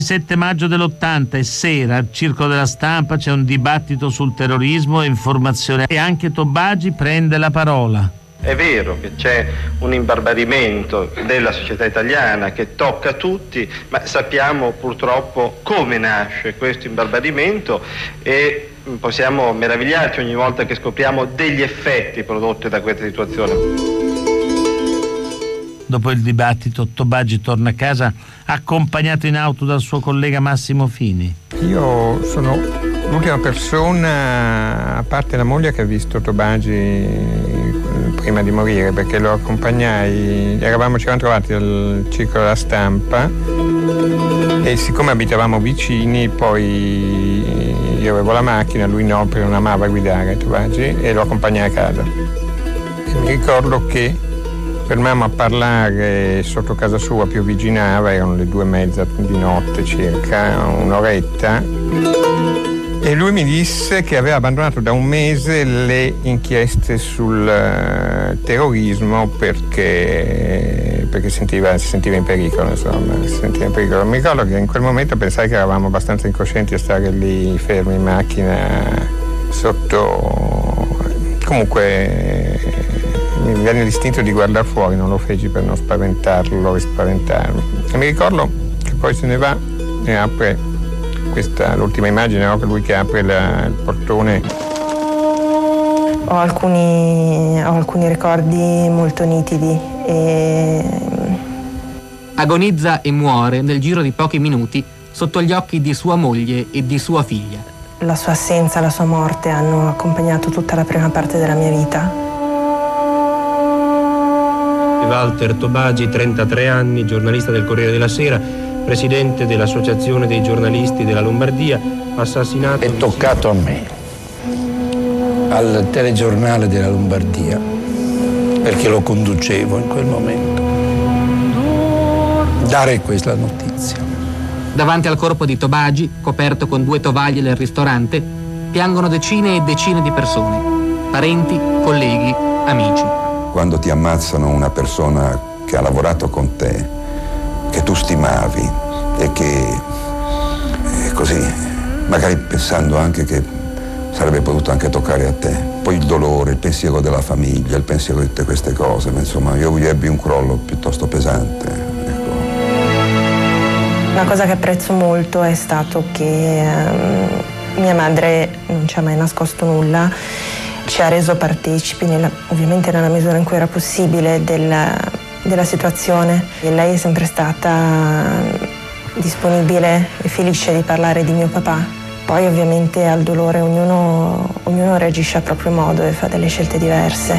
7 maggio dell'80 e sera al Circo della Stampa c'è un dibattito sul terrorismo e informazione e anche Tobagi prende la parola. È vero che c'è un imbarbarimento della società italiana che tocca tutti, ma sappiamo purtroppo come nasce questo imbarbarimento e possiamo meravigliarci ogni volta che scopriamo degli effetti prodotti da questa situazione. Dopo il dibattito Tobagi torna a casa accompagnato in auto dal suo collega Massimo Fini. Io sono l'ultima persona, a parte la moglie, che ha visto Tobagi prima di morire, perché lo accompagnai, ci eravamo trovati al Circo della Stampa e siccome abitavamo vicini, poi io avevo la macchina, lui no, perché non amava guidare Tobagi, e lo accompagnai a casa. E mi ricordo che fermammo a parlare sotto casa sua, piovigginava, erano le 2:30 di notte circa, un'oretta, e lui mi disse che aveva abbandonato da un mese le inchieste sul terrorismo perché si sentiva in pericolo, insomma, si sentiva in pericolo. Mi ricordo che in quel momento pensai che eravamo abbastanza incoscienti a stare lì fermi in macchina sotto, comunque mi venne l'istinto di guardare fuori, non lo feci per non spaventarlo, rispaventarmi. E mi ricordo che poi se ne va e apre l'ultima immagine, no? Lui che apre il portone. Ho alcuni ricordi molto nitidi e... Agonizza e muore nel giro di pochi minuti sotto gli occhi di sua moglie e di sua figlia. La sua assenza, la sua morte hanno accompagnato tutta la prima parte della mia vita. Walter Tobagi, 33 anni, giornalista del Corriere della Sera, presidente dell'Associazione dei giornalisti della Lombardia, assassinato... È toccato a me, al telegiornale della Lombardia, perché lo conducevo in quel momento, dare questa notizia. Davanti al corpo di Tobagi, coperto con 2 tovaglie del ristorante, piangono decine e decine di persone, parenti, colleghi, amici. Quando ti ammazzano una persona che ha lavorato con te, che tu stimavi e che così, magari pensando anche che sarebbe potuto anche toccare a te. Poi il dolore, il pensiero della famiglia, il pensiero di tutte queste cose, ma insomma io ebbi un crollo piuttosto pesante. Ecco. Una cosa che apprezzo molto è stato che mia madre non ci ha mai nascosto nulla, ci ha reso partecipi, ovviamente nella misura in cui era possibile, della situazione. E lei è sempre stata disponibile e felice di parlare di mio papà. Poi ovviamente al dolore ognuno reagisce a proprio modo e fa delle scelte diverse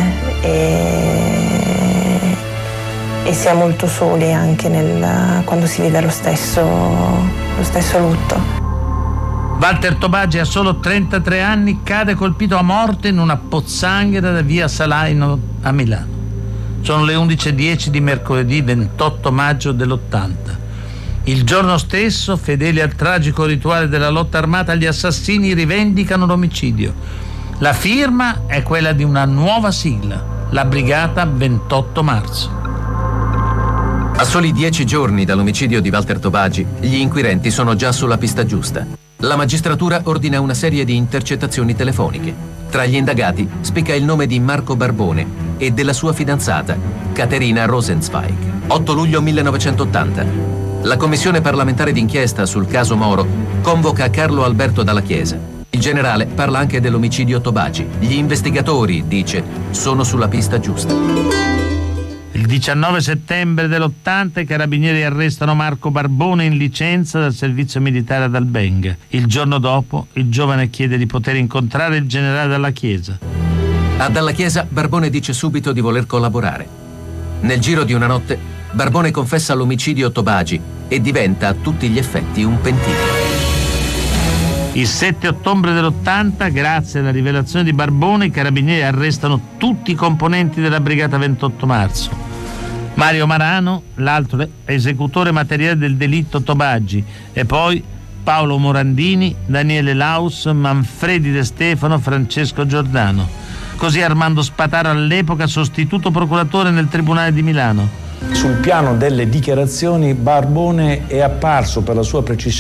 e si è molto soli anche quando si vive lo stesso lutto. Walter Tobagi a solo 33 anni cade colpito a morte in una pozzanghera da via Salaino a Milano. Sono le 11:10 di mercoledì 28 maggio dell'80. Il giorno stesso, fedeli al tragico rituale della lotta armata, gli assassini rivendicano l'omicidio. La firma è quella di una nuova sigla, la Brigata 28 marzo. A soli 10 giorni dall'omicidio di Walter Tobagi, gli inquirenti sono già sulla pista giusta. La magistratura ordina una serie di intercettazioni telefoniche. Tra gli indagati spicca il nome di Marco Barbone e della sua fidanzata, Caterina Rosenzweig. 8 luglio 1980. La commissione parlamentare d'inchiesta sul caso Moro convoca Carlo Alberto Dalla Chiesa. Il generale parla anche dell'omicidio Tobagi. Gli investigatori, dice, sono sulla pista giusta. Il 19 settembre dell'80 i carabinieri arrestano Marco Barbone in licenza dal servizio militare ad Albenga. Il giorno dopo il giovane chiede di poter incontrare il generale Dalla Chiesa. A Dalla Chiesa Barbone dice subito di voler collaborare. Nel giro di una notte Barbone confessa l'omicidio Tobagi e diventa a tutti gli effetti un pentito. Il 7 ottobre dell'80, grazie alla rivelazione di Barbone, i carabinieri arrestano tutti i componenti della Brigata 28 marzo. Mario Marano, l'altro esecutore materiale del delitto Tobagi, e poi Paolo Morandini, Daniele Laus, Manfredi De Stefano, Francesco Giordano. Così Armando Spataro, all'epoca sostituto procuratore nel Tribunale di Milano. Sul piano delle dichiarazioni Barbone è apparso per la sua precisione